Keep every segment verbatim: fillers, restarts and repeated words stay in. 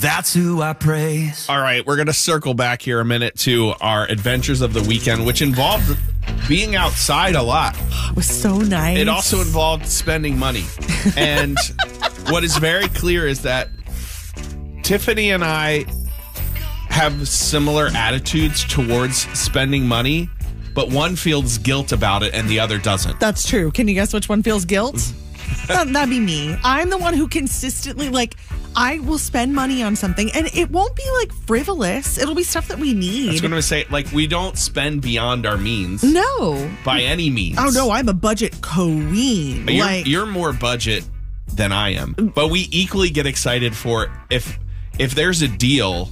That's who I praise. All right, we're going to circle back here a minute to our adventures of the weekend, which involved being outside a lot. It was so nice. It also involved spending money. And what is very clear is that Tiffany and I have similar attitudes towards spending money, but one feels guilt about it and the other doesn't. That's true. Can you guess which one feels guilt? that, that'd be me. I'm the one who consistently, like, I will spend money on something, and it won't be, like, frivolous. It'll be stuff that we need. I was going to say, like, we don't spend beyond our means. No. By any means. Oh, no, I'm a budget queen. You're, like, you're more budget than I am. But we equally get excited for if if there's a deal,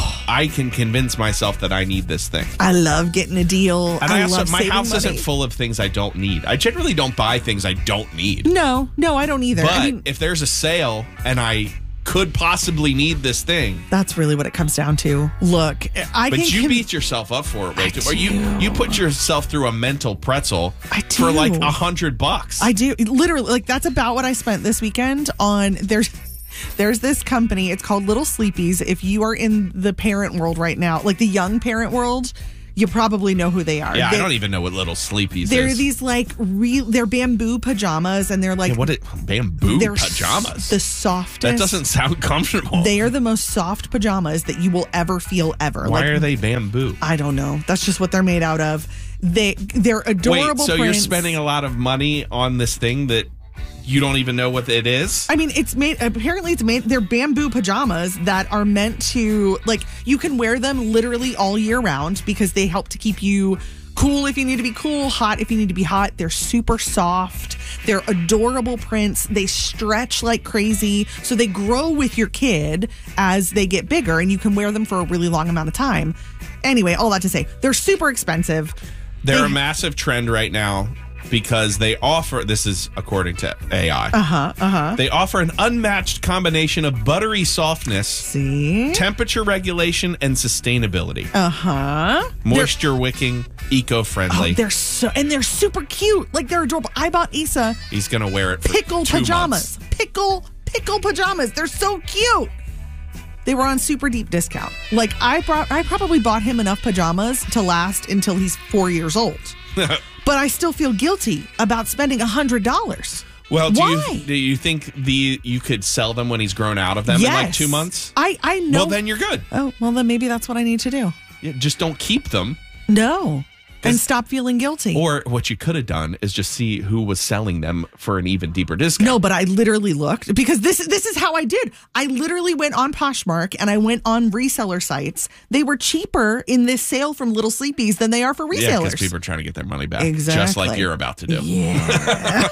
I can convince myself that I need this thing. I love getting a deal. And I, I also, love my house money. isn't full of things I don't need. I generally don't buy things I don't need. No, no, I don't either. But I mean, if there's a sale and I could possibly need this thing. That's really what it comes down to. Look, I But can you con- beat yourself up for it, right? I Or you do. you put yourself through a mental pretzel I do. for like a hundred bucks. I do. Literally, like, that's about what I spent this weekend on. There's there's this company. It's called Little Sleepies. If you are in the parent world right now, like the young parent world, you probably know who they are. Yeah, they, I don't even know what Little Sleepies They're is. these like real. They're bamboo pajamas, and they're like Yeah, what it, bamboo they're pajamas? s- the softest. That doesn't sound comfortable. They are the most soft pajamas that you will ever feel ever. Why like, are they bamboo? I don't know. That's just what they're made out of. They they're adorable. Wait, so you're prints. spending a lot of money on this thing that you don't even know what it is? I mean, it's made, apparently it's made, they're bamboo pajamas that are meant to, like, you can wear them literally all year round because they help to keep you cool if you need to be cool, hot if you need to be hot. They're super soft. They're adorable prints. They stretch like crazy. So they grow with your kid as they get bigger, and you can wear them for a really long amount of time. Anyway, all that to say, they're super expensive. They're They- a massive trend right now because they offer, this is according to A I, Uh-huh, uh-huh. they offer an unmatched combination of buttery softness, See? temperature regulation, and sustainability. Uh-huh. Moisture wicking, eco-friendly. Oh, they're so, and they're super cute. Like, they're adorable. I bought Issa He's going to wear it for pickle two pajamas. months. Pickle, pickle pajamas. They're so cute. They were on super deep discount. Like, I brought, I probably bought him enough pajamas to last until he's four years old. But I still feel guilty about spending a hundred dollars. Well, do Why? you, do you think the you could sell them when he's grown out of them yes. in like two months? I, I know. Well, then you're good. Oh, well, then maybe that's what I need to do. Yeah, just don't keep them. No. And stop feeling guilty. Or what you could have done is just see who was selling them for an even deeper discount. No, but I literally looked because this this is how I did. I literally went on Poshmark and I went on reseller sites. They were cheaper in this sale from Little Sleepies than they are for resellers. Yeah, because people are trying to get their money back. Exactly. Just like you're about to do. Yeah.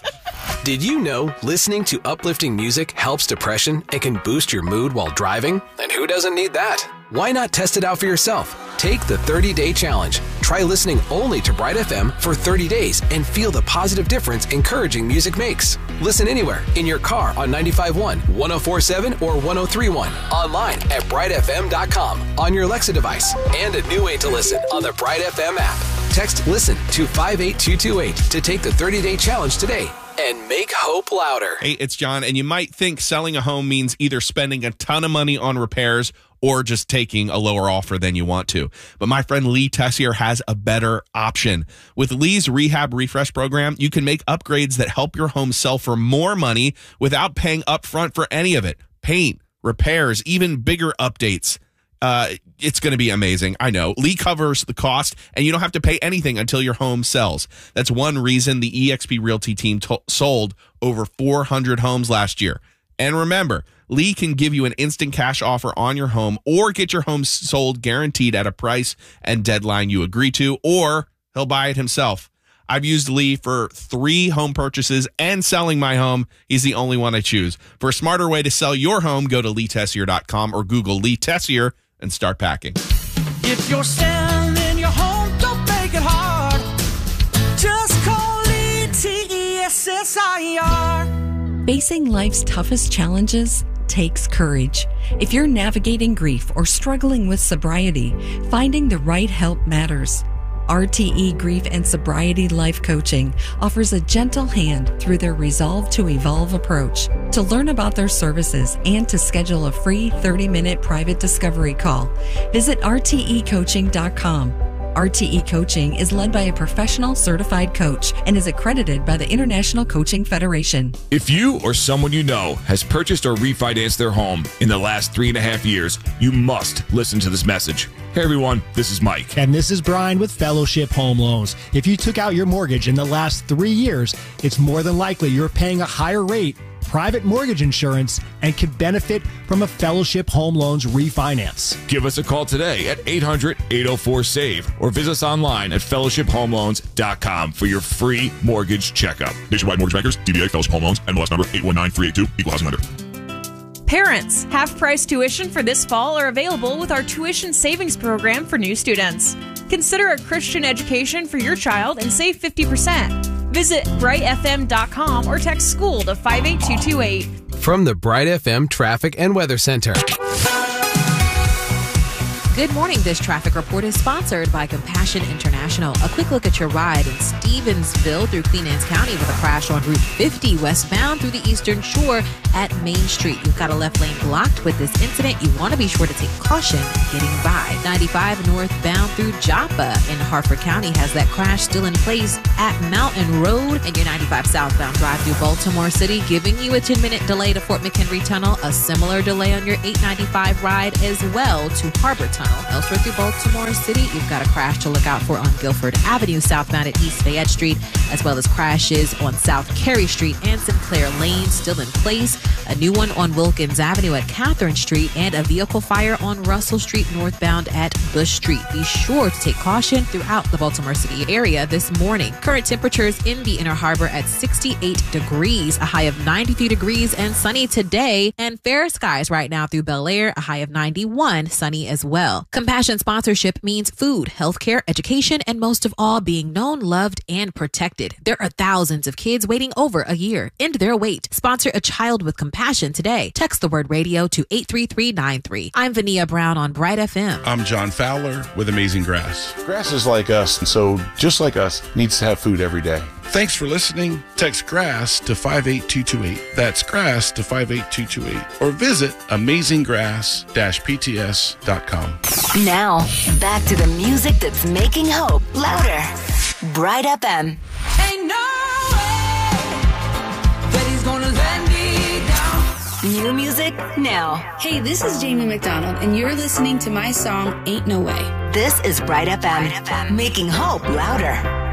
Did you know listening to uplifting music helps depression and can boost your mood while driving? And who doesn't need that? Why not test it out for yourself? Take the thirty-day challenge. Try listening only to Bright F M for thirty days and feel the positive difference encouraging music makes. Listen anywhere, in your car on ninety-five point one, one oh four point seven, or one oh three point one. Online at bright f m dot com, on your Alexa device, and a new way to listen on the Bright F M app. Text LISTEN to five eight two two eight to take the thirty-day challenge today and make hope louder. Hey, it's John, and you might think selling a home means either spending a ton of money on repairs or just taking a lower offer than you want to. But my friend Lee Tessier has a better option. With Lee's Rehab Refresh program, you can make upgrades that help your home sell for more money without paying upfront for any of it. Paint, repairs, even bigger updates. Uh, it's going to be amazing. I know. Lee covers the cost, and you don't have to pay anything until your home sells. That's one reason the E X P Realty team to- sold over four hundred homes last year. And remember, Lee can give you an instant cash offer on your home or get your home sold guaranteed at a price and deadline you agree to, or he'll buy it himself. I've used Lee for three home purchases and selling my home. He's the only one I choose. For a smarter way to sell your home, go to lee tessier dot com or Google Lee Tessier and start packing. If you're selling your home, don't make it hard. Just call Lee T E S S I R. Facing life's toughest challenges takes courage. If you're navigating grief or struggling with sobriety, finding the right help matters. R T E Grief and Sobriety Life Coaching offers a gentle hand through their Resolve to Evolve approach. To learn about their services and to schedule a free thirty-minute private discovery call, visit R T E coaching dot com. R T E Coaching is led by a professional certified coach and is accredited by the International Coaching Federation. If you or someone you know has purchased or refinanced their home in the last three and a half years, you must listen to this message. Hey everyone, this is Mike. And this is Brian with Fellowship Home Loans. If you took out your mortgage in the last three years, it's more than likely you're paying a higher rate, private mortgage insurance, and could benefit from a Fellowship Home Loans refinance. Give us a call today at eight hundred, eight oh four, SAVE or visit us online at fellowship home loans dot com for your free mortgage checkup. Nationwide Mortgage Bankers, D B A Fellowship Home Loans, N M L S number eight one nine three eight two, Equal Housing Lender. Parents, half-price tuition for this fall are available with our tuition savings program for new students. Consider a Christian education for your child and save fifty percent. Visit bright f m dot com or text school to five eight two two eight. From the Bright F M Traffic and Weather Center. Good morning. This traffic report is sponsored by Compassion International. A quick look at your ride in Stevensville through Queen Anne's County with a crash on Route fifty westbound through the Eastern Shore at Main Street. You've got a left lane blocked with this incident. You want to be sure to take caution getting by. ninety-five northbound through Joppa in Harford County has that crash still in place at Mountain Road. And your ninety-five southbound drive through Baltimore City giving you a ten minute delay to Fort McHenry Tunnel. A similar delay on your eight ninety-five ride as well to Harbor Tunnel. Elsewhere through Baltimore City, you've got a crash to look out for on Guilford Avenue southbound at East Fayette Street, as well as crashes on South Carey Street and Sinclair Lane still in place. A new one on Wilkins Avenue at Catherine Street, and a vehicle fire on Russell Street northbound at Bush Street. Be sure to take caution throughout the Baltimore City area this morning. Current temperatures in the Inner Harbor at sixty-eight degrees, a high of ninety-three degrees and sunny today, and fair skies right now through Bel Air, a high of ninety-one, sunny as well. Compassion sponsorship means food, healthcare, education, and most of all, being known, loved, and protected. There are thousands of kids waiting over a year. End their wait. Sponsor a child with compassion today. Text the word radio to eight three three nine three. I'm Vania Brown on Bright F M. I'm John Fowler with Amazing Grass. Grass is like us, and so just like us, needs to have food every day. Thanks for listening. Text GRASS to five eight two two eight. That's GRASS to five eight two two eight. Or visit amazing grass dash p t s dot com. Now, back to the music that's making hope louder. Bright F M. Ain't no way that he's gonna let me down. New music now. Hey, this is Jamie McDonald, and you're listening to my song, Ain't No Way. This is Bright F M, Bright F M. Making hope louder.